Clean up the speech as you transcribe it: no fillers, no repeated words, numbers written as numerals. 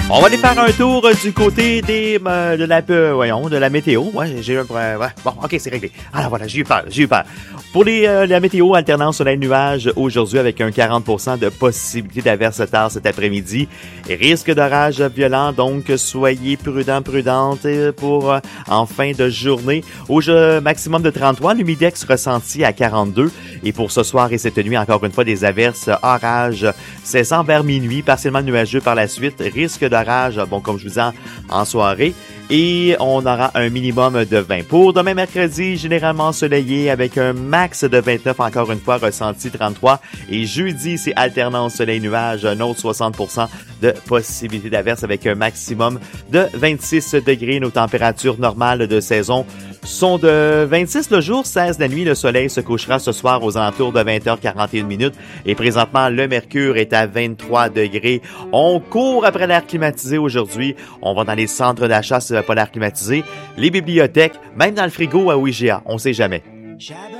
On va aller faire un tour du côté de la météo. Ouais, j'ai un ouais. Bon, ok, c'est réglé. Alors voilà, j'ai eu peur. Pour la météo, alternance soleil-nuage aujourd'hui avec un 40% de possibilité d'averse tard cet après-midi. Et risque d'orage violent, donc soyez prudentes pour en fin de journée. Au maximum de 33, l'humidex ressenti à 42. Et pour ce soir et cette nuit, encore une fois, des averses, orages cessant vers minuit, partiellement nuageux par la suite, risque d'orage, bon, comme je vous dis, en soirée. Et on aura un minimum de 20. Pour demain mercredi, généralement ensoleillé avec un max de 29, encore une fois, ressenti 33. Et jeudi, c'est alternance soleil-nuage, un autre 60% de possibilité d'averse avec un maximum de 26 degrés. Nos températures normales de saison sont de 26 le jour, 16 la nuit. Le soleil se couchera ce soir aux alentours de 20h41. Et présentement, le mercure est à 23 degrés. On court après l'air climatisé aujourd'hui. On va dans les centres d'achat si pas l'air climatisé, les bibliothèques, même dans le frigo à IGA, on sait jamais.